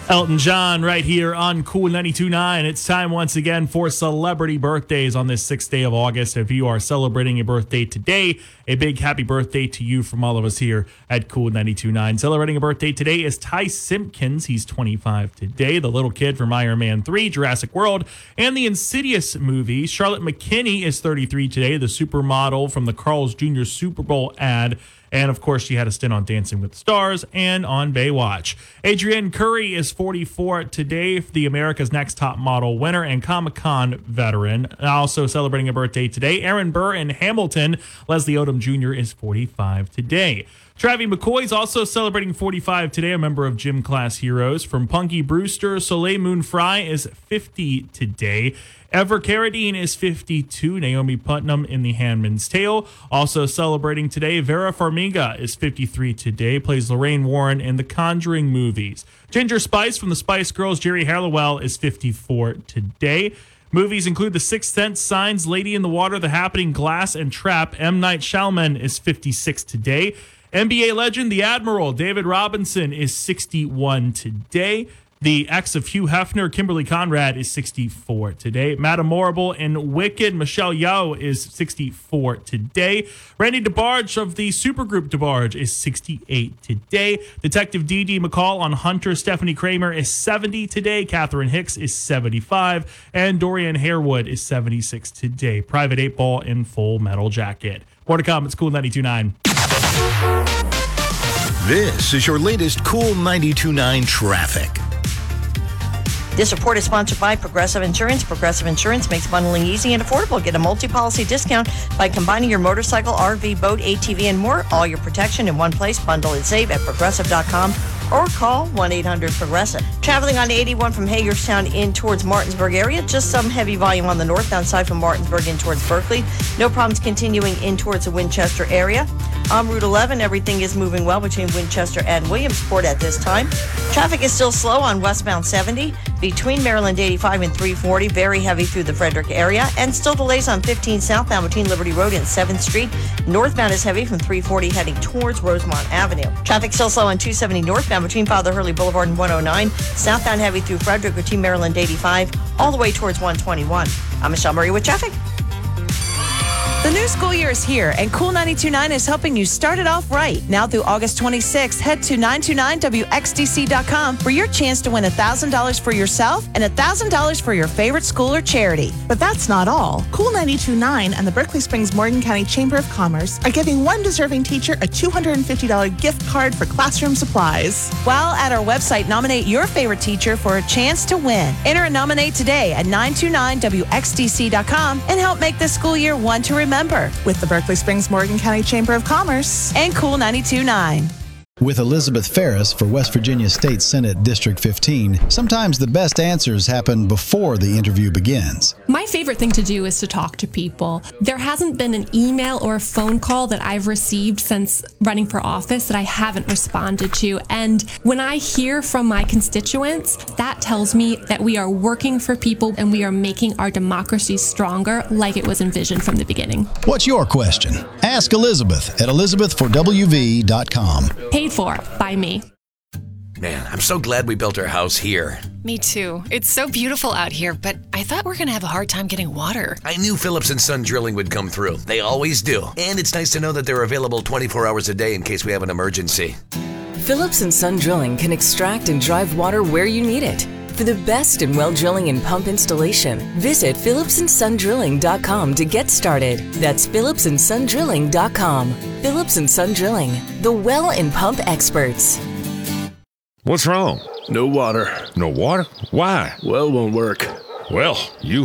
Elton John right here on Cool 92.9. It's time once again for celebrity birthdays on this 6th day of August. If you are celebrating a birthday today, a big happy birthday to you from all of us here at Cool 92.9. Celebrating a birthday today is Ty Simpkins. He's 25 today. The little kid from Iron Man 3, Jurassic World, and the Insidious movies. Charlotte McKinney is 33 today, the supermodel from the Carl's Jr. Super Bowl ad. And, of course, she had a stint on Dancing with the Stars and on Baywatch. Adrienne Curry is 44 today, the America's Next Top Model winner and Comic-Con veteran. Also celebrating a birthday today, Aaron Burr in Hamilton. Leslie Odom Jr. is 45 today. Travie McCoy is also celebrating 45 today, a member of Gym Class Heroes. From Punky Brewster, Soleil Moon Frye is 50 today. Ever Carradine is 52. Naomi Putnam in The Handmaid's Tale. Also celebrating today, Vera Farmiga is 53 today. Plays Lorraine Warren in the Conjuring movies. Ginger Spice from the Spice Girls, Jerry Halliwell, is 54 today. Movies include The Sixth Sense, Signs, Lady in the Water, The Happening, Glass, and Trap. M. Night Shyamalan is 56 today. NBA legend, The Admiral, David Robinson, is 61 today. The ex of Hugh Hefner, Kimberly Conrad, is 64 today. Madame Morrible in Wicked, Michelle Yeoh, is 64 today. Randy DeBarge of the supergroup DeBarge is 68 today. Detective D.D. McCall on Hunter, Stephanie Kramer, is 70 today. Catherine Hicks is 75. And Dorian Harewood is 76 today. Private 8-Ball in Full Metal Jacket. More to come. It's Cool 92.9. This is your latest Cool 92.9 traffic. This report is sponsored by Progressive Insurance. Progressive Insurance makes bundling easy and affordable. Get a multi-policy discount by combining your motorcycle, RV, boat, ATV, and more. All your protection in one place. Bundle and save at Progressive.com or call 1-800-PROGRESSIVE. Traveling on 81 from Hagerstown in towards Martinsburg area. Just some heavy volume on the northbound side from Martinsburg in towards Berkeley. No problems continuing in towards the Winchester area. On Route 11, everything is moving well between Winchester and Williamsport at this time. Traffic is still slow on westbound 70 between Maryland 85 and 340. Very heavy through the Frederick area. And still delays on 15 southbound between Liberty Road and 7th Street. Northbound is heavy from 340 heading towards Rosemont Avenue. Traffic still slow on 270 northbound between Father Hurley Boulevard and 109. Southbound heavy through Frederick between Maryland 85 all the way towards 121. I'm Michelle Murray with traffic. The new school year is here, and Cool 92.9 is helping you start it off right. Now through August 26th, head to 929wxdc.com for your chance to win $1,000 for yourself and $1,000 for your favorite school or charity. But that's not all. Cool 92.9 and the Berkeley Springs Morgan County Chamber of Commerce are giving one deserving teacher a $250 gift card for classroom supplies. While at our website, nominate your favorite teacher for a chance to win. Enter and nominate today at 929wxdc.com and help make this school year one to remember. With the Berkeley Springs Morgan County Chamber of Commerce and Cool 92.9. With Elizabeth Ferris for West Virginia State Senate District 15, sometimes the best answers happen before the interview begins. My favorite thing to do is to talk to people. There hasn't been an email or a phone call that I've received since running for office that I haven't responded to. And when I hear from my constituents, that tells me that we are working for people and we are making our democracy stronger like it was envisioned from the beginning. What's your question? Ask Elizabeth at elizabethforwv.com. Paid for by me. Man, I'm so glad we built our house here. Me too. It's so beautiful out here, but I thought we were going to have a hard time getting water. I knew Phillips & Son Drilling would come through. They always do. And it's nice to know that they're available 24 hours a day in case we have an emergency. Phillips & Son Drilling can extract and drive water where you need it. For the best in well drilling and pump installation, visit phillipsandsondrilling.com to get started. That's phillipsandsondrilling.com. Phillips & Son Drilling, the well and pump experts. What's wrong? No water. No water? Why? Well won't work. Well, you